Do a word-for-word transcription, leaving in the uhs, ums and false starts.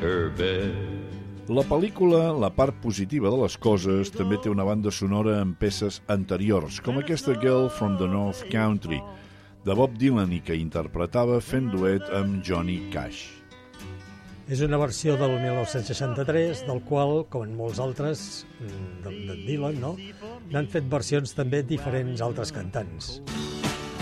her bed. La pel·lícula La part positiva de les coses també té una banda sonora amb peces anteriors, com aquesta Girl from the North Country, de Bob Dylan i que interpretava fent duet amb Johnny Cash. És una versió del mil nou-cents seixanta-tres, del qual, com en molts altres, de, de Dylan, no? N'han fet versions també diferents altres cantants.